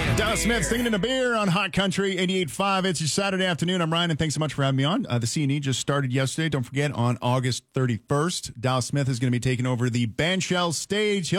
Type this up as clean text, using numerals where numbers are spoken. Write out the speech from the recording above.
Dallas Smith singing in a beer on Hot Country 88.5. It's your Saturday afternoon. I'm Ryan, and thanks so much for having me on. The C&E just started yesterday. Don't forget, on August 31st, Dallas Smith is going to be taking over the Bandshell stage.